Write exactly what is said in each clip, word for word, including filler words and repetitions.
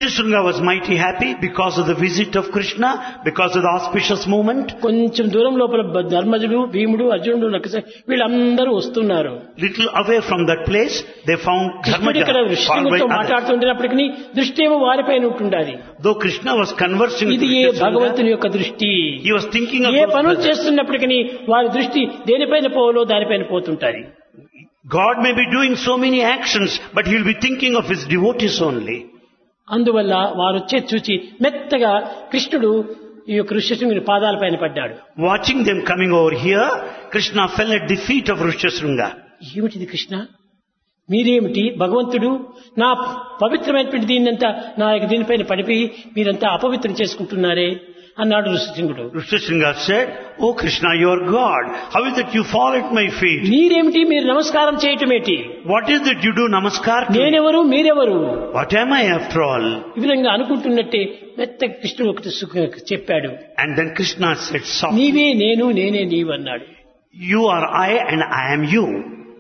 Shringa was mighty happy because of the visit of Krishna, because of the auspicious moment. కొంచెం దూరం లోపల ధర్మజుడు భీముడు అర్జునుడు నకుల వీళ్ళందరూ వస్తున్నారు. Little away from that place, they found కృష్ణుడు ఇక్కడ Dharmaja. ఋషితో మాట్లాడుతుండేటప్పటికీ దృష్టి ఏమో వారిపైన ఉంటుండాలి. Though Krishna was conversing with ఇది ఏ Shringa, భగవంతుని యొక్క దృష్టి. he was thinking of A those పనులు brothers. చేస్తున్నప్పటికీ వారి దృష్టి దేనిపైన పోవాలో దానిపైన పోతుంటారు. God may be doing so many actions, but he will be thinking of his devotees only. అందువల్ల వారు వచ్చే చూచి మెత్తగా కృష్ణుడు ఈ యొక్క ఋషిశృంగుని పాదాలపైన పడ్డాడు. Watching them coming over here, Krishna fell at the feet of Rishyashringa. ఏమిటిది కృష్ణ, మీరేమిటి భగవంతుడు, నా పవిత్రమైనటువంటి దీన్నంతా నా యొక్క దీనిపైన పడిపి మీరంతా అపవిత్రం చేసుకుంటున్నారే అన్నాడు ఋషిశృంగుడు. Rishyashringa said, "Oh Krishna, you are God. How is it you fall at my feet? మీరేమిటి, మీరు నమస్కారం చేయటమేటి, What is it you do namaskar to me? నేనెవరు మీరెవరు, What am I after all?" ఈ విధంగా అనుకుంటున్నట్టే మెత్త కృష్ణుడు ఒకటి సు- చెప్పాడు. And then Krishna said softly, నీవే నేను నేనే నీవు అన్నాడు. "You are I and I am you."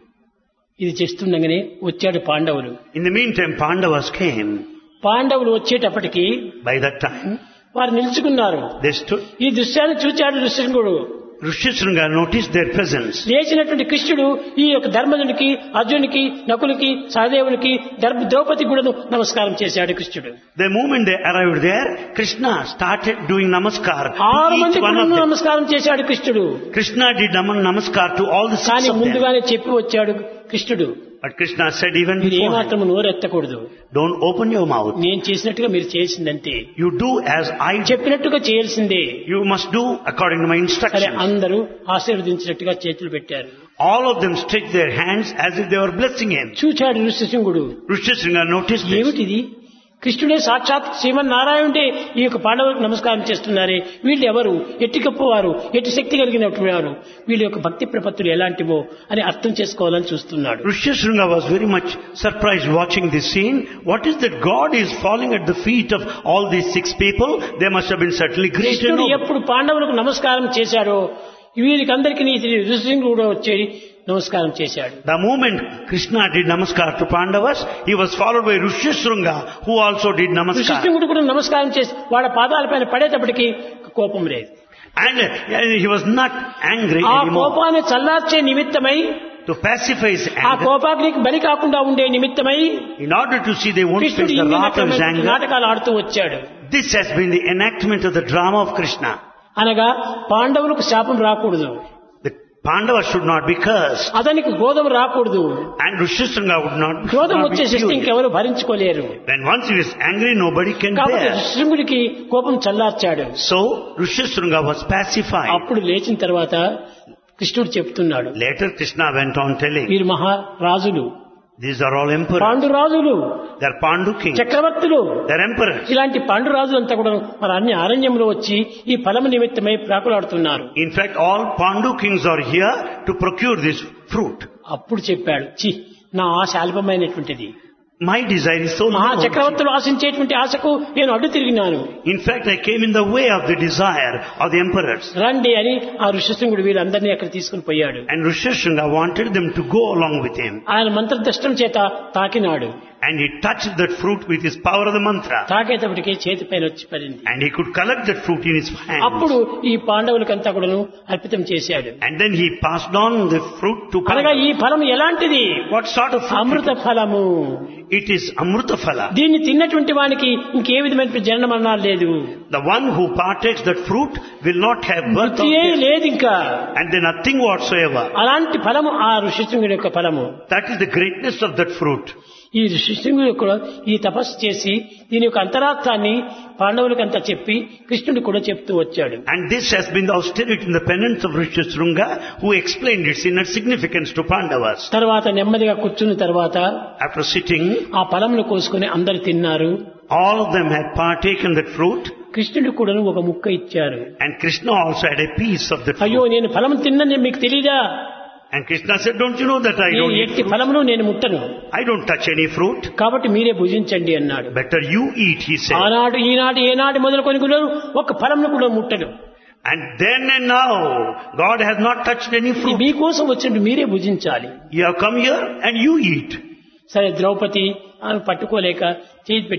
ఇది చేస్తుండగానే వచ్చాడు పాండవులు. In the meantime, Pandavas came. పాండవులు వచ్చేటప్పటికి By that time, వారు నిలుచుకున్నారు. they stood. ఈ దృశ్యాన్ని చూచాడు ఋషిశృంగుడు. Rishyashringa noticed their presence. లేచినటువంటి కృష్ణుడు ఈ యొక్క ధర్మజునికి అర్జునికి నకులకి సహదేవునికి ధర్మ ద్రౌపది కూడా నమస్కారం చేశాడు కృష్ణుడు. The moment they arrived there, Krishna started doing namaskar to ఆరు each మంది one కూడా of them. నమస్కారం చేశాడు కృష్ణుడు. Krishna did naman- namaskar to all the six కానీ of them. ముందుగానే చెప్పి వచ్చాడు కృష్ణుడు, But Krishna said even మీరు before, ఏమాత్రం నోరెత్తకూడదు, don't open your mouth. నేను చేసినట్టుగా మీరు చేసిందంతే, You do as I do. చెప్పినట్టుగా చేయాల్సిందే. You must do according to my సరే, instructions. అందరూ ఆశీర్వదించినట్టుగా చేతులు పెట్టారు. All of them stretched their hands as if they were blessing him. చూచాడు ఋషిశృంగుడు, Rishyashringa noticed this. ఏమిటిది, కృష్ణుడే సాక్షాత్ శ్రీమన్నారాయణుడే ఈ యొక్క పాండవులకు నమస్కారం చేస్తున్నారే, వీళ్ళు ఎవరు, ఎట్టి గొప్పవారు, ఎట్టి శక్తి కలిగినటువంటి వారు, వీళ్ళ యొక్క భక్తి ప్రపత్తులు ఎలాంటివో అని అర్థం చేసుకోవాలని చూస్తున్నాడు. Rishyashringa was very much surprised watching this scene. What is that God is falling at the feet of all these six people? They must have been certainly great and కృష్ణుడు noble. ఎప్పుడు పాండవులకు నమస్కారం చేశాడో వీరికందరికీ ఋషిశృంగుడు కూడా వచ్చి నమస్కారం చేశాడు. The moment Krishna did namaskar to Pandavas, he was followed by Rishyashringa, who also did namaskar. ఋషిశృంగుడు కూడా నమస్కారం చేసి వాళ్ళ పాదాలపైన పడేటప్పటికి కోపం లేదు. And uh, he was not angry ఆ anymore. కోపాన్ని చల్లార్చే నిమిత్తమై, To pacify his ఆ anger, కోపాగ్నికి బలి కాకుండా ఉండే నిమిత్తమై in order to see they won't కృష్ణుడు face the ఇన్ని wrath of his రకమైన anger, నాటకాలు ఆడుతూ వచ్చాడు. this has been the enactment of the drama of Krishna. అనగా పాండవులకు శాపం రాకూడదు, The Pandavas should not be cursed, అతనికి క్రోధం రాకూడదు. and Rishyashringa would not, should క్రోధం not వచ్చే be శక్తి furious. ఇంకెవరు భరించుకోలేరు. When once he is angry, nobody can కాబట్టి bear. ఋషిశృంగుడికి కోపం చల్లార్చాడు. So Rishyashringa was pacified. అప్పుడు లేచిన తర్వాత కృష్ణుడు చెప్తున్నాడు, Later Krishna went on telling, వీరు మహారాజులు, these are all emperors. పాండురాజులు, They are Pandu kings. చక్రవర్తులు, They are emperors. ఇలాంటి పాండురాజులంతా కూడా మన అన్ని అరణ్యంలో వచ్చి ఈ ఫలము నిమిత్తమై ప్రాకులాడుతున్నారు. In fact, all Pandu kings are here to procure this fruit. అప్పుడు చెప్పాడు, చి నా ఆశ అల్పమైనటువంటిది, My desire is so మహా low. చక్రవర్తులు ఆశించేటువంటి ఆశకు నేను అడ్డు తిరిగినాను. In fact, I came in the way of the desire of the emperors. రండి అని ఆ ఋషిశృంగుడు వీళ్ళందరినీ అక్కడ తీసుకుని పోయాడు. And Rishyashringa wanted them to go along with him. ఆయన మంత్రదష్టం చేత తాకినాడు. And he touched that fruit with his power of the mantra. తాకేటప్పటికే చేతి పైన వచ్చి పడింది. And he could collect that fruit in his hand. అప్పుడు ఈ పాండవులకంతా కూడాను అర్పితం చేశాడు. And then he passed on the fruit to అనగా ఈ Pandavas. ఫలం ఎలాంటిది, What sort of fruit? అమృత ఫలము. It is Amruta Phala. దీన్ని తిన్నటువంటి వానికి ఇంకే విధమైన జనన మరణాలు లేదు, The one who partakes that fruit will not have birth or మృత్యుయే death. లేదు ఇంకా. And then nothing whatsoever. అలాంటి ఫలము ఆ ఋషిశృంగుడి యొక్క ఫలము. That is the greatness of that fruit. ఈ ఋషిశృంగుడు కూడా ఈ తపస్సు చేసి దీని యొక్క అంతరార్థాన్ని పాండవులకంతా చెప్పి కృష్ణుడు కూడా చెప్తూ వచ్చాడు. And this has been the austerity and the penance of Rishyashringa, who explained its inner significance to Pandavas. తర్వాత నెమ్మదిగా కూర్చున్న తర్వాత After sitting, ఆ ఫలమును కోసుకుని అందరు తిన్నారు. all of them had partaken that fruit, కృష్ణుడు కూడా ఒక ముక్క ఇచ్చారు. and Krishna also had a piece of that అయ్యో fruit. నేను ఫలం తిన్నని మీకు తెలీదా, And Krishna said, don't you know that I ఈ don't eat ఎట్టి fruit? ఫలమును నేను ముట్టను, I don't touch any fruit. కాబట్టి మీరే భుజించండి అన్నాడు. Better you eat, he said. ఆనాడు ఈనాడు ఏనాడు మొదలుకొని కూడా ఒక ఫలమును కూడా ముట్టడు. And then and now, God has not touched any ఇది fruit. మీకోసం వచ్చినట్టు మీరే భుజించాలి. You have come here and you eat. సరే ద్రౌపది ఆమె పట్టుకోలేక చేతి పెట్టి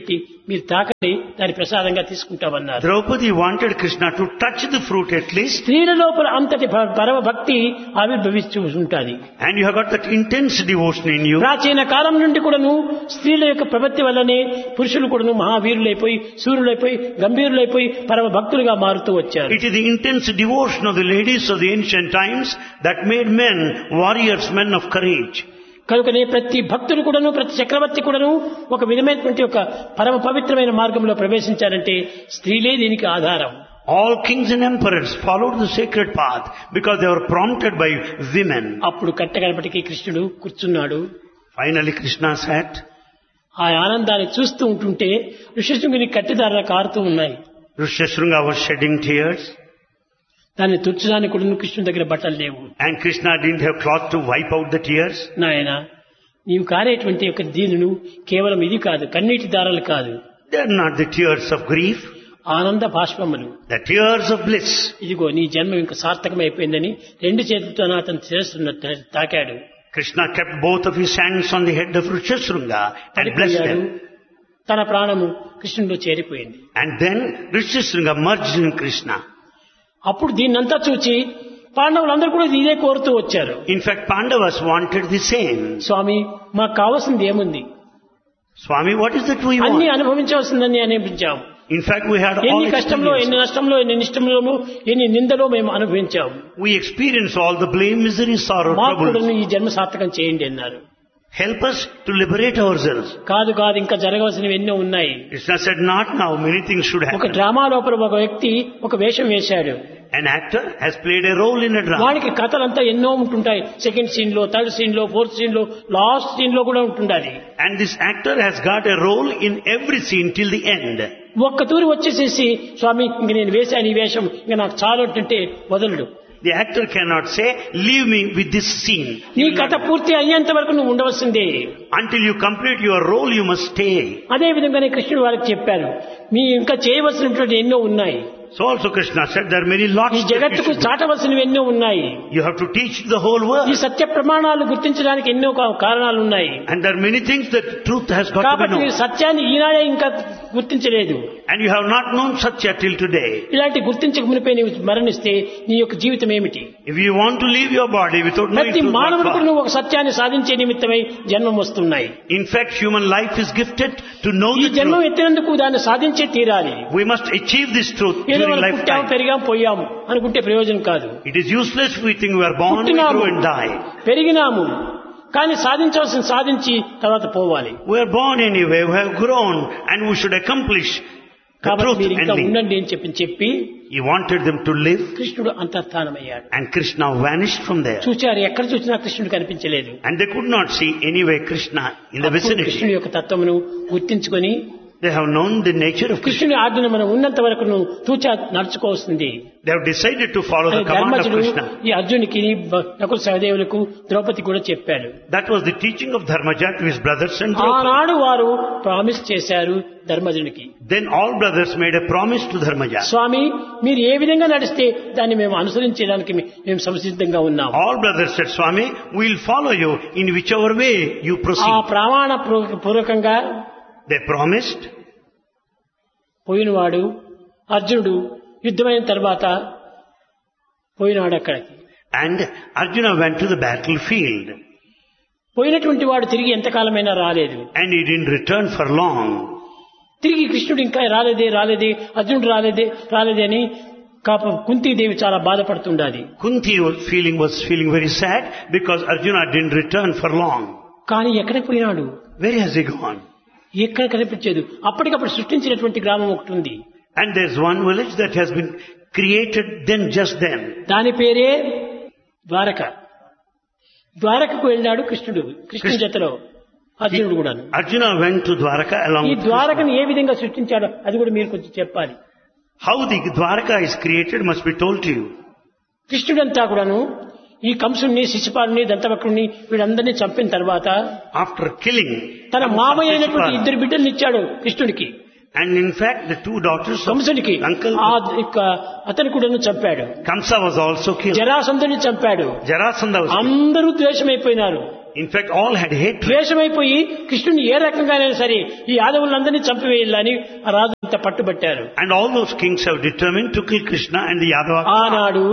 మీరు తాకండి దాని ప్రసాదంగా తీసుకుంటామన్నారు. Draupadi wanted Krishna to touch the fruit at least. స్త్రీల లోపల అంతటి భ- పరమ భక్తి ఆవిర్భవిస్తూ ఉంటుంది. And you have got that intense devotion in you. ప్రాచీన కాలం నుండి కూడాను స్త్రీల యొక్క ప్రవృత్తి వల్లనే పురుషులు కూడాను మహావీరులైపోయి సూర్యులైపోయి గంభీరులైపోయి పరమ భక్తులుగా మారుతూ వచ్చారు. It is the intense devotion of the ladies of the ancient times that made men warriors, men of courage. కనుకనే ప్రతి భక్తులు కూడాను ప్రతి చక్రవర్తి కూడాను ఒక విధమైనటువంటి ఒక పరమ పవిత్రమైన మార్గంలో ప్రవేశించారంటే స్త్రీలే దీనికి ఆధారం. All kings and emperors followed the sacred path because they were prompted by women. అప్పుడు కట్టగడపటికి కృష్ణుడు కూర్చున్నాడు. Finally Krishna sat. ఆ ఆనందాన్ని చూస్తూ ఉంటుంటే ఋషిశృంగుని కట్టిదారులు కారుతూ ఉన్నాయి. Rishyasringa was shedding tears. దాన్ని తుచ్చడానికి కూడా కృష్ణుడి దగ్గర బట్టలు లేవు. And Krishna didn't have cloth to wipe out the tears. నాయన నీవు కారేటువంటి ఒక దీనును కేవలం ఇది కాదు, కన్నీటి దారాలు కాదు, They are not the tears of grief, ఆనంద బాష్పములు. the tears of bliss. ఇదిగో నీ జన్మ ఇంకా సార్థకమైపోయిందని రెండు చేతులతో అతను శిరస్సును తాకాడు. Krishna kept both of his hands on the head of Rishyasringa and blessed పడిపోయాడు. him. తన ప్రాణము కృష్ణుడిలో చేరిపోయింది. And then Rishyasringa merged in Krishna. అప్పుడు దీన్నంతా చూచి పాండవులందరూ కూడా ఇదే కోరుతూ వచ్చారు. In fact, Pandavas wanted the same. స్వామి మాకు కావాల్సింది ఏముంది, Swami, what is that we అన్ని want? అనుభవించవలసిందని అనిపించాము. In fact, we had all ఎన్ని కష్టంలో ఎన్ని experience. నష్టంలో ఎన్ని నిష్టంలోనూ ఎన్ని నిందలో మేము అనుభవించాము. We experience all the blame, misery, sorrow, మాకు కూడా troubles. ఈ జన్మ సార్థకం చేయండి అన్నారు. Help us to liberate ourselves. కాదు కాదు ఇంకా జరగవలసినవి ఎన్నో ఉన్నాయి. Krishna said, not now, many things should ఒక happen. డ్రామా లోపల ఒక వ్యక్తి ఒక వేషం వేశాడు. An actor has played a role in a drama. వానికి కథలంతా ఎన్నో ఉంటుంటాయి. సెకండ్ సీన్ లో, థర్డ్ సీన్ లో, ఫోర్త్ సీన్ లో, లాస్ట్ సీన్ లో కూడా ఉంటుండాలి. And this actor has got a role in every scene till the end. ఒక్క తూరి వచ్చేసేసి స్వామి ఇంక నేను వేశాను ఈ వేషం ఇంకా నాకు చాలు అంటే వదలడు. The actor cannot say, leave me with this scene. నీ కథ పూర్తి అయ్యేంత వరకు నువ్వు ఉండవలసిందే. Until you complete your role, you must stay. అదే విధంగానే కృష్ణుడు వారికి చెప్పారు, మీ ఇంకా చేయవలసినటువంటి ఎన్నో ఉన్నాయి. So also Krishna said, there are many lots ఈ that you జగత్తుకు should do. చాటవలసినవి ఎన్నో ఉన్నాయి. You have to teach the whole ఈ world. సత్య ప్రమాణాలు గుర్తించడానికి ఎన్నో కా- కారణాలు ఉన్నాయి. And there are many things that truth has got to be కాబట్టి మీరు known. సత్యాన్ని ఈనాడే ఇంకా గుర్తించలేదు. And you have not known Satya till today. ఇలాంటి గుర్తించక మునిపే నీవు మరణిస్తే నీ యొక్క జీవితం ఏమిటి? If you want to leave your body without knowing ప్రతి truth, మానవుడు what for? నువ్వు ఒక సత్యాన్ని సాధించే నిమిత్తమై జన్మం వస్తున్నాయి. In fact, human life is gifted to know ఈ the జన్మం truth. ఎత్తినందుకు దాన్ని సాధించే తీరాలి. We must achieve this truth ఏదో during మనం పుట్టాము lifetime. పెరిగాం పోయాము అనుకుంటే ప్రయోజనం కాదు. It is useless if we think we are born, we పుట్టినాము, grow and die. పెరిగినాము, కానీ సాధించవలసిన సాధించి తర్వాత పోవాలి. We are born anyway, we have grown, and we should accomplish the కాబట్టి truth మీరు ఇంకా and live. ఉండండి అని చెప్పి చెప్పి He wanted them to live, కృష్ణుడు అంతర్ధానమయ్యాడు. and Krishna vanished from there. చూచారు, ఎక్కడ చూసినా కృష్ణుడు కనిపించలేదు. And they could not see anyway Krishna in the అప్పుడు vicinity. కృష్ణుడి యొక్క తత్వమును గుర్తించుకొని They have known the nature of Krishna. కృష్ణుని ఆజ్ఞను మనం ఉన్నంత వరకు నువ్వు తూచా నడుచుకోవాల్సింది. They have decided to follow the అని command of ధర్మజుడు Krishna. ఈ అర్జునికి నకుల సహదేవులకు ద్రౌపది కూడా చెప్పాడు. That was the teaching of Dharmaja to his brothers and Draupadi. ఆనాడు వారు ప్రామిస్ చేశారు ధర్మజునికి, Then all brothers made a promise to Dharmaja. స్వామి మీరు ఏ విధంగా నడిస్తే దాన్ని మేము అనుసరించడానికి మేము సంసిద్ధంగా ఉన్నాం. All brothers said, Swami, we will follow you in whichever way you ఆ proceed. ప్రమాణ పూర్వ- పూర్వకంగా They promised. పోయినవాడు అర్జునుడు యుద్ధమైన తర్వాత పోయినాడు అక్కడికి. And Arjuna went to the battlefield. పోయినటువంటి వాడు తిరిగి ఎంతకాలమైనా రాలేదు. And he didn't return for long. తిరిగి కృష్ణుడు ఇంకా రాలేదే రాలేదే అర్జునుడు రాలేదే రాలేదే అని కాప కుంతీదేవి చాలా బాధపడుతుండాలి. Kunti was feeling, was feeling very sad because Arjuna didn't return for long. కానీ ఎక్కడికి పోయినాడు, Where has he gone? ఎక్కడ కనిపించేది. అప్పటికప్పుడు సృష్టించినటువంటి గ్రామం ఒకటి ఉంది. And there's one village that has been created then, just then. దాని పేరే ద్వారక. ద్వారకకు వెళ్ళాడు కృష్ణుడు, కృష్ణుడి జతలో అర్జునుడు కూడా. Arjuna went to Dwaraka along ఈ with ద్వారకను Krishna. ఏ విధంగా సృష్టించాడో అది కూడా మీరు కొంచెం చెప్పాలి. How the Dwaraka is created must be told to you. కృష్ణుడంతా కూడాను ఈ కంసుని శిశుపాలుని దంతవక్రుని వీళ్ళందరినీ చంపిన తర్వాత After killing తన మామయ్య అయినటువంటి Shishupala, ఇద్దరు బిడ్డల్ని ఇచ్చాడు కృష్ణుడికి, and in fact the two daughters of కంసునికి. uncle ఆ యొక్క అతని కూడా చంపాడు. Kamsa was also killed. జరాసంధుని చంపాడు. Jarasandha was killed. అందరూ ద్వేషమైపోయినారు. In fact, all had hatred. ద్వేషమైపోయి కృష్ణుని ఏ రకంగానైనా సరే ఈ యాదవులందరినీ చంపివేయాలని ఆ రాజు అంతా పట్టుబట్టారు. And all those kings have determined to kill Krishna and the Yadava. ఆనాడు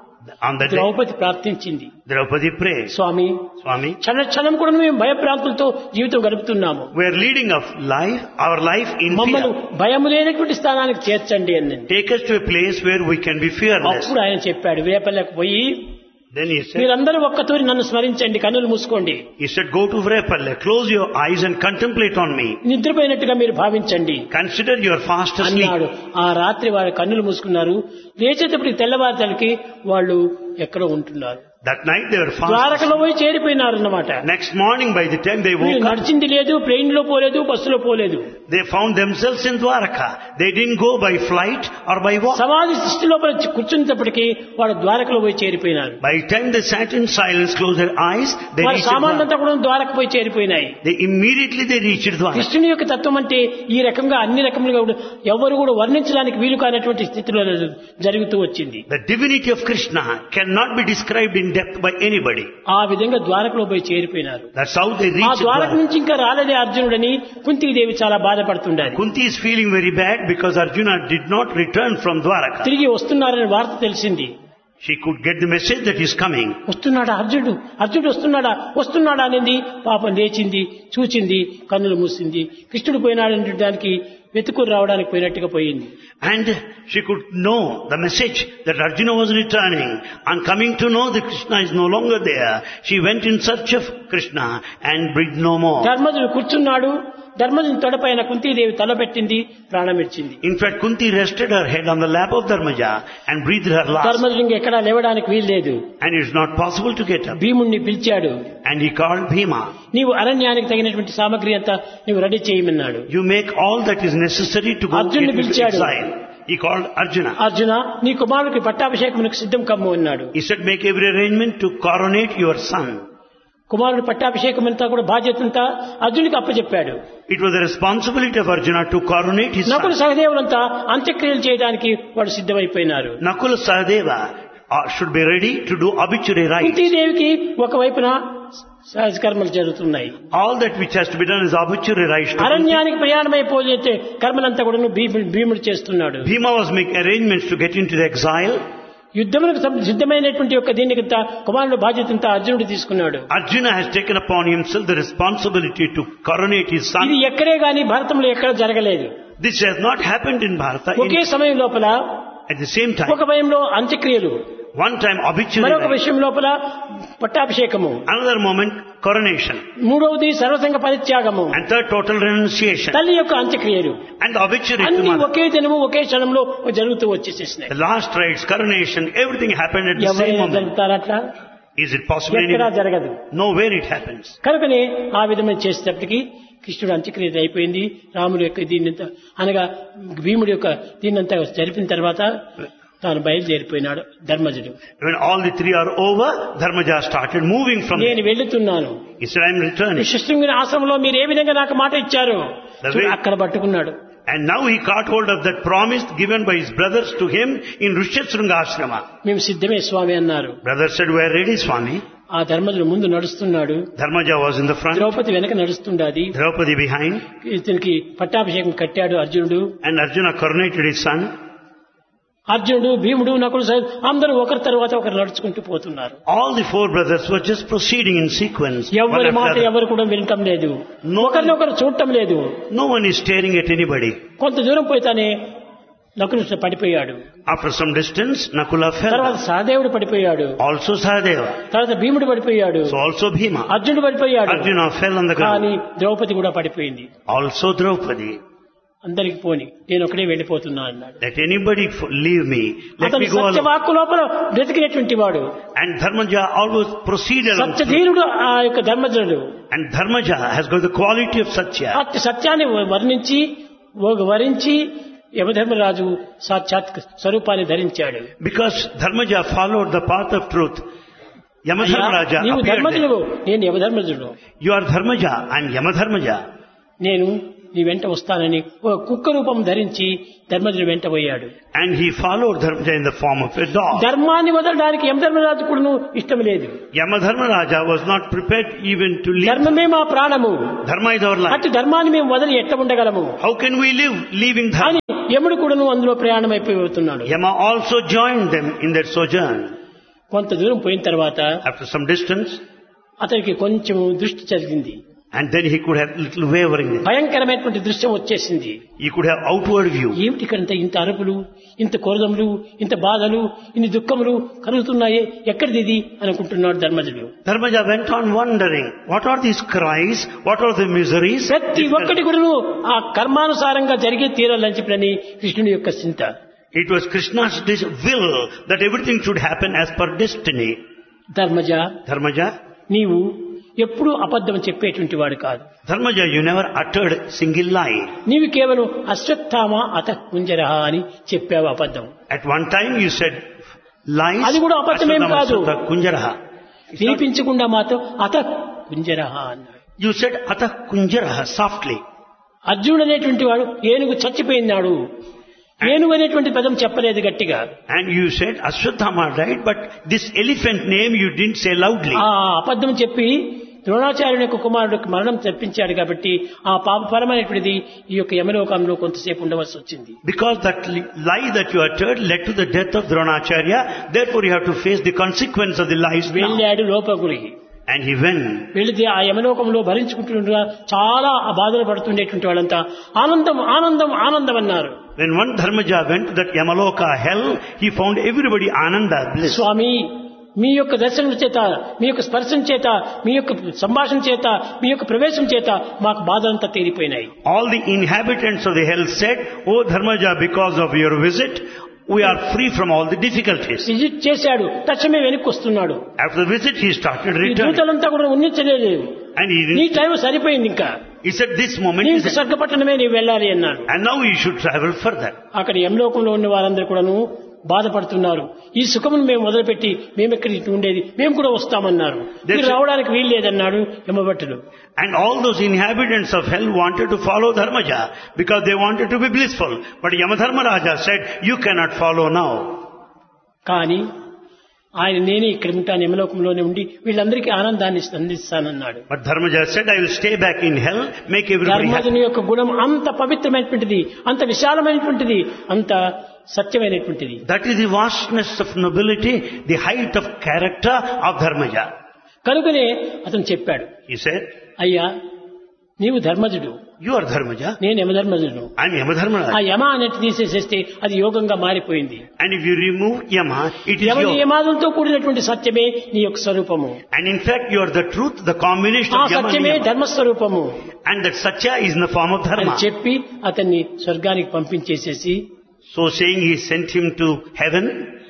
On that day, ద్రౌపది ప్రార్థించింది, Draupadi prayed, స్వామి Swami, క్షణ క్షణం కూడా మేము భయప్రాంతులతో జీవితం గడుపుతున్నాము, we are leading of life, our life in మమ్మల్ని fear. భయం లేనటువంటి స్థానానికి చేర్చండి అన్నది. Take us to a place where we can be fearless. అప్పుడు ఆయన చెప్పాడు, వేపల్లకు పోయి Then he said, మీరందరూ ఒక్కతూరి నన్ను స్మరించండి, కన్నులు మూసుకోండి, he said, go to Vrepalle, close your eyes and contemplate on me. నిద్రపోయినట్టుగా మీరు భావించండి Consider you are fast asleep. అన్నాడు. ఆ రాత్రి వారు కన్నులు మూసుకున్నారు. లేచేటప్పటికి తెల్లవారుతలకి వాళ్ళు ఎక్కడో ఉంటున్నారు. That night they were fast ద్వారకలో asleep. పోయి చేరిపోయినారు అన్నమాట. Next morning by the time they woke up, నడిచింది లేదు, ట్రైన్ లో పోలేదు, బస్సులో పోలేదు. they found themselves in Dwaraka. They didn't go by flight or by walk. సమాధి సృష్టి లోపల కూర్చున్నప్పటికీ వాడు ద్వారకలో పోయి చేరిపోయినారు. By the time they sat in silence, closed their eyes, they వారి reached సామాన్లు Dwaraka. అంతా కూడా ద్వారకు పోయి చేరిపోయినాయి. They immediately they reached Dwaraka. కృష్ణుని యొక్క తత్వం అంటే ఈ రకంగా అన్ని రకములుగా కూడా ఎవరు కూడా వర్ణించడానికి వీలు కానటువంటి స్థితిలో జరుగుతూ వచ్చింది. The divinity of Krishna cannot be described in depth by anybody. ఆ విధంగా ద్వారకలో పోయి చేరిపోయినారు. That's how they ఆ reached ద్వారక Dwaraka. నుంచి ఇంకా రాలేదే అర్జునుడని కుంతీదేవి చాలా బాధపడుతుండాలి. Kunti is feeling very bad because Arjuna did not return from Dwaraka. తిరిగి వస్తున్నారని వార్త తెలిసింది. She could get the message that he's coming. వస్తున్నాడా అర్జునుడు, అర్జునుడు వస్తున్నాడా వస్తున్నాడా అనేది పాపం లేచింది, చూచింది, కన్నులు మూసింది. కృష్ణుడు పోయినాడంటే దానికి వెతుకుని రావడానికి పోయినట్టుగా పోయింది. And she could know the message that Arjuna was returning. On coming to know that Krishna is no longer there, she went in search of Krishna and breathed no more. ధర్మజుడు కూర్చున్నాడు. ధర్మజుని తొడపైన కుంతీదేవి తల పెట్టింది, ప్రాణం ఇచ్చింది. In fact, Kunti rested her head on the lap of Dharmaja and breathed her last. ధర్మజుడు ఇంకెక్కడా లేవడానికి వీల్లేదు. And it's not possible to get up. భీముణ్ణి పిలిచాడు. And he called Bhima. నీవు అరణ్యానికి తగినటువంటి సామగ్రి అంతా నీవు రెడీ చేయమన్నాడు. You make all that is necessary to go Arjuna get into పిలిచాడు. exile. He called Arjuna. Arjuna, నీ కుమారుడికి పట్టాభిషేకమునకు సిద్ధం కమ్ము అన్నాడు. He said, make every arrangement to coronate your son. కుమారుడు పట్టాభిషేకం అంతా కూడా బాధ్యత అంతా అర్జునుడికి అప్పచెప్పాడు. It was the responsibility of Arjuna to coronate his Nakula son. సహదేవులంతా అంత్యక్రియలు చేయడానికి వాడు సిద్ధమైపోయినారు. Nakula Sahadeva uh, should be ready to do obituary rites. కుంతీదేవికి ఒకవైపున సహజకర్మలు జరుగుతున్నాయి. All that which has to be done is obituary rites. to Kunti. అరణ్యానికి ప్రయాణమైపోతే కర్మలంతా కూడా భీముడు చేస్తున్నాడు. Bhima was making arrangements to get into the exile. యుద్ధములకు సిద్ధమైనటువంటి యొక్క దీనికి కుమారుడు బాధ్యతంతా అర్జునుడు తీసుకున్నాడు. Arjuna has taken upon himself the responsibility to coronate his ఇది son. ఎక్కడే గాని భారతంలో ఎక్కడ జరగలేదు. This has not happened in Bharata. Okay In, సమయం లోపల at the same time, ఒక భయంలో అంత్యక్రియలు, one time obituary మరొక rites, విషయం లోపల పట్టాభిషేకము, another moment coronation, మూడవది సర్వసంగ పరిత్యాగము, and third total renunciation, తల్లి యొక్క అంత్యక్రియలు and the obituary to అన్ని mother. ఒకే దినము ఒకే క్షణంలో జరుగుతూ వచ్చేసేసినాయి. The last rites, coronation, everything happened at the same ఎవరైనా moment. జరుగుతారట్లా? Is it possible? ఎక్కడా Anywhere? జరగదు. Nowhere it happens. కనుకనే ఆ విధమైన చేసేటప్పటికి కృష్ణుడు అంత్యక్రియ అయిపోయింది. రాముడు యొక్క దీన్నంతా అనగా భీముడి యొక్క దీన్నంతా జరిపిన తర్వాత తాను బయలుదేరిపోయినాడు ధర్మజుడు. When all the three are over, Dharmaja started moving from నేను there. వెళ్తున్నాను. He said, I am returning. శిశుంగిని ఆశ్రమంలో మీరు ఏ విధంగా నాకు మాట ఇచ్చారు చూడు, అక్కడ పట్టుకున్నాడు. And now he caught hold of that promise given by his brothers to him in Rishyasringa ashrama. మేము సిద్ధమే స్వామి అన్నారు. Brothers said, we are ready, Swami. ఆ ధర్మజుడు ముందు నడుస్తున్నాడు, Dharmaja was in the front, Draupadi వెనక నడుస్తుండాది. Draupadi behind, ఇతనికి పట్టాభిషేకం కట్టాడు అర్జునుడు. and Arjuna coronated his son. అర్జునుడు, భీముడు, నకులు సహదేవుడు అందరూ ఒకరి తర్వాత ఒకరు నడుచుకుంటూ పోతున్నారు. All the four brothers were just proceeding in sequence. one ఎవరి after మాట other. ఎవరు కూడా వినటం లేదు, No. ఒకరినొకరు చూడటం లేదు. No one is staring at anybody. కొంత దూరం పోయితానే నకులు పడిపోయాడు. After some distance, Nakula తర్వాత fell. సహదేవుడు పడిపోయాడు. Also Sahadeva. తర్వాత భీముడు పడిపోయాడు. So also Bhima. అర్జునుడు పడిపోయాడు. Arjuna fell on the కానీ ground. ద్రౌపది కూడా పడిపోయింది. Also Draupadi. అందరికి పోని, నేను ఒకడే వెళ్ళిపోతున్నా అన్నాడు. Let anybody f- leave me. Let అతను me go alone. సత్యవాక్కు లోపల బ్రతికినటువంటి వాడు, And Dharmaja always proceeded along. సత్యధీరుడు ఆ యొక్క ధర్మజనుడు. And Dharmaja has got the quality of Satya. అట్టి సత్యాన్ని వర్ణించి వరించి యమధర్మరాజు సాక్షాత్ స్వరూపాన్ని ధరించాడు. Because Dharmaja followed the path of truth, Yamadharmaraja నీవు appeared ధర్మజుడు, there. నేను యమధర్మజుడు. You are Dharmaja, I am Yamadharmaja. నేను నీ వెంట వస్తానని ఒక కుక్క రూపం ధరించి ధర్మజుడి వెంట పోయాడు. And he followed Dharmaja in the form of a dog. ధర్మాన్ని వదలడానికి యమధర్మరాజు కూడా ఇష్టం లేదు. Yamadharmaraja was not prepared even to leave. ధర్మమే మా ప్రాణము. Dharma is our life. అట్టి ధర్మాన్ని మేము వదిలి ఎట్ట ఉండగలము? How can we live leaving Dharma? అని యముడు కూడాను అందులో ప్రయాణం అయిపోతున్నాడు. Yama also joined them in their sojourn. కొంత దూరం పోయిన తర్వాత After some distance, అతనికి కొంచెం దృష్టి జరిగింది. and then he could have little wavering. భయంకరమైనటువంటి దృశ్యం వచ్చేసింది. He could have outward view. ఏమిటి ఇక్కడంత ఇంత అరుపులు, ఇంత కోరదములు, ఇంత బాధలు, ఇన్ని దుఃఖములు కలుగుతున్నాయే, ఎక్కడిది ఇది అనుకుంటున్నాడు ధర్మజుడు. Dharmaja went on wondering, what are these cries? What are the miseries? ప్రతి ఒక్కటి కూడా ఆ కర్మానుసారంగా జరిగే తీరాలని చెప్పని కృష్ణుని యొక్క చింత. It was Krishna's will that everything should happen as per destiny. Dharmaja, Dharmaja, నీవు ఎప్పుడూ అబద్ధం చెప్పేటువంటి వాడు కాదు. Dharmaja, you never uttered single lie. నీవు కేవలం అశ్వత్థామ అత కుంజరహ అని చెప్పావు అబద్ధం. At one time you said lies. అది కూడా అబద్ధమేం కాదు. Kunjaraha. వినిపించకుండా మాత్రం అత కుంజరహ అన్నాడు. You said Atha Kunjaraha softly. అర్జునుడు అనేటువంటి వాడు ఏనుగు చచ్చిపోయినాడు, ఏనుగు అనేటువంటి పదం చెప్పలేదు గట్టిగా. And you said Ashwatthama died, but this elephant name you didn't say loudly. ఆ అబద్ధం చెప్పి ద్రోణాచార్యుని యొక్క కుమారుడికి మరణం తెప్పించాడు కాబట్టి ఆ పాపపరమైనటువంటిది ఈ యొక్క యమలోకంలో కొంతసేపు ఉండవలసి వచ్చింది. Because that lie that you uttered led to the death of Dronacharya, therefore you have to face the consequence of the lies now. వెళ్ళాడు లోపగుడికి. And he went. వెళితే ఆ యమలోకంలో భరించుకుంటుండగా చాలా బాధలు పడుతుండేటువంటి వాళ్ళంతా ఆనందం ఆనందం ఆనందం అన్నారు. When one Dharmaja went to that Yamaloka hell, he found everybody Ananda, bliss. స్వామి, మీ యొక్క దర్శనం చేత, మీ యొక్క స్పర్శం చేత, మీ యొక్క సంభాషణ చేత, మీ యొక్క ప్రవేశం చేత మాకు బాధలంతా తీరిపోయినాయి. All the inhabitants of the hell said, "O Dharmaja, because of your visit, we are free from all the difficulties." Visit చేశాడు, తక్షణమే వెనక్కి వస్తున్నాడు. After the visit, he started ఈ returning. దూతలంతా కూడా ఉన్నించలేదు. And he, నీ టైం సరిపోయింది, ఇంకా he said, "This moment నీకు is, స్వర్గపట్టణమే నీవు వెళ్ళాలి" అన్నాడు. and now you should travel further." అక్కడ యమలోకంలో ఉన్న వారందరూ కూడాను బాధపడుతున్నారు. ఈ సుఖమును మేము మొదలుపెట్టి మేము ఎక్కడికి ఉండేది, మేము కూడా వస్తామన్నారు. మీరు రావడానికి వీలు లేదన్నాడు యమభట్టుడు. And all those inhabitants of hell wanted to follow Dharmaja because they wanted to be blissful. But Yamadharmaraja said, "You cannot follow now." కానీ ఆయన నేనే ఇక్కడ ఉంటాను, యమలోకంలోనే ఉండి వీళ్ళందరికీ ఆనందాన్ని అందిస్తానన్నాడు. But Dharmaja said, "I will stay back in hell, make everybody happy." ధర్మజుని యొక్క గుణం అంత పవిత్రమైనటువంటిది, అంత విశాలమైనటువంటిది, అంత సత్యమైనటువంటిది. That is the vastness of nobility, the height of character of Dharmaja. కనుకనే అతను చెప్పాడు, He said, అయ్యా నీవు ధర్మజుడు, "You are Dharmaja, నేను యమధర్మజుడు. I am Yamadharmaraja." ఆ యమ అనేది తీసేసేస్తే అది యోగంగా మారిపోయింది. And if you remove Yama, it is Yama yoga. యమాదులతో కూడినటువంటి సత్యమే నీ యొక్క స్వరూపము. And in fact, you are the truth, the combination ఆ of Yama and సత్యమే Yama. ధర్మస్వరూపము And that Satya is in the form of అని Dharma. చెప్పి అతన్ని స్వర్గానికి పంపించేసేసి So saying, he sent him to heaven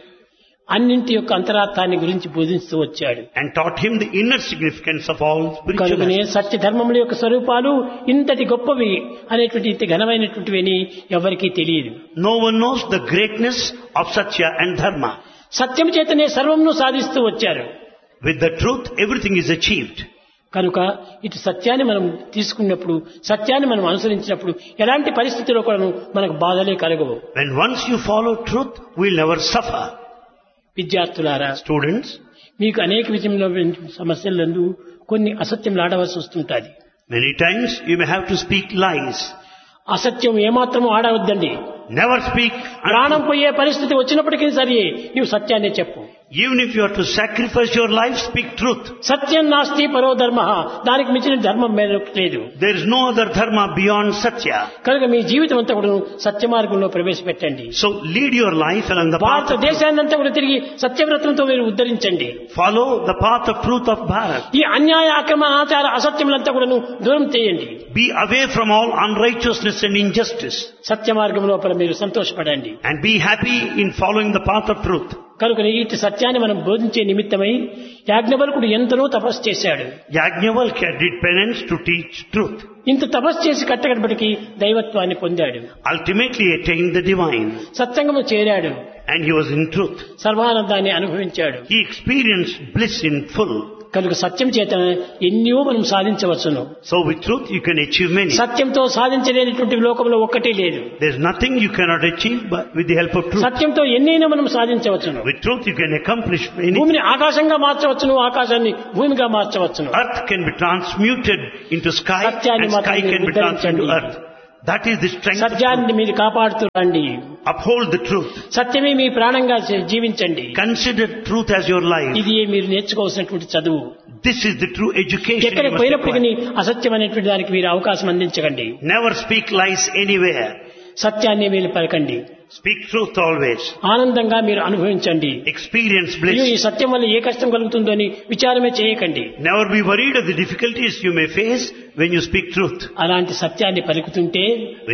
అన్నింటి యొక్క అంతరార్థాన్ని గురించి బోధిస్తూ వచ్చాడు. and taught him the inner significance of all spiritual కనుకనే aspects. సత్య ధర్మముల యొక్క స్వరూపాలు ఇంతటి గొప్పవి అనేటువంటి ఇంత ఘనమైనటువంటివి ఎవరికీ తెలియదు. No one knows the greatness of Satya and Dharma. సత్యం చేతనే సర్వమును సాధిస్తూ వచ్చారు. With the truth, everything is achieved. కనుక ఇటు సత్యాన్ని మనం తీసుకున్నప్పుడు, సత్యాన్ని మనం అనుసరించినప్పుడు ఎలాంటి పరిస్థితుల్లో కూడా మనకు బాధలే కలగవు. When once you follow truth, we will never suffer. విద్యార్థులారా, Students, మీకు అనేక విషయంలో సమస్యలందు కొన్ని అసత్యం ఆడవలసి వస్తుంటుంది. many times you may have to speak lies. అసత్యం ఏమాత్రం ఆడవద్దండి. Never speak. ప్రాణం పోయే పరిస్థితి వచ్చినప్పటికీ సరే నీవు సత్యాన్ని చెప్పు. Even if you have to sacrifice your life, speak truth. సత్యం నాస్తి పరో ధర్మ, దానికి మించిన ధర్మం లేదు. There is no other dharma beyond Satya. కనుక మీ జీవితం అంతా కూడా సత్య మార్గంలో ప్రవేశపెట్టండి. So lead your life along the path of truth. భారతదేశాన్నంతా కూడా తిరిగి సత్యవ్రతంతో మీరు ఉద్ధరించండి. Follow the path of truth of Bharat. ఈ అన్యాయ అక్రమ ఆచార అసత్యములంతా కూడా దూరం చేయండి. Be away from all unrighteousness and injustice. సత్య మార్గం లోపల మీరు సంతోషపడండి. And be happy in following the path of truth. కనుక ఇటు సత్యాన్ని మనం బోధించే నిమిత్తమై యాజ్ఞవల్కుడు ఎంతనో తపస్సు చేశాడు. Yajnavalkya did penance to teach truth. ఇంత తపస్సు చేసి కట్టగడపటికి దైవత్వాన్ని పొందాడు. Ultimately attained the divine. సత్సంగము చేరాడు. And he was in truth. సర్వానందాన్ని అనుభవించాడు. He experienced bliss in full. కనుక సత్యం చేత ఎన్నో మనం సాధించవచ్చును. So with truth you can achieve many. సత్యంతో సాధించలేనటువంటి లోకంలో ఒక్కటే లేదు. There is nothing you cannot achieve but with the help of truth. సత్యంతో ఎన్నైనా మనం సాధించవచ్చును. With truth you can accomplish anything. భూమిని ఆకాశంగా మార్చవచ్చును, ఆకాశాన్ని భూమిగా మార్చవచ్చును. Earth can be transmuted into sky సత్యాన్ని and sky మాత్రం can be transmuted to ఉద్ధరించండి. earth. That is the strength of truth. సత్యాన్ని మీరు కాపాడుతూ రండి. Uphold the truth. సత్యమే మీ ప్రాణంగా జీవించండి. Consider truth as your life. ఇది మీరు నేర్చుకోవాల్సినటువంటి చదువు. This is the true education. ఎక్కడ you must పోయినప్పటికీ acquire. అసత్యం అనేటువంటి దానికి మీరు అవకాశం అందించకండి. Never speak lies anywhere. సత్యాన్ని మీరు పలకండి. Speak truth always. ఆనందంగా మీరు అనుభవించండి. Experience అయ్యో, ఈ bliss. సత్యం వల్ల ఏ కష్టం కలుగుతుందో అని విచారమే చేయకండి. Never be worried of the difficulties you may face when you speak truth. అలాంటి సత్యాన్ని పలుకుతుంటే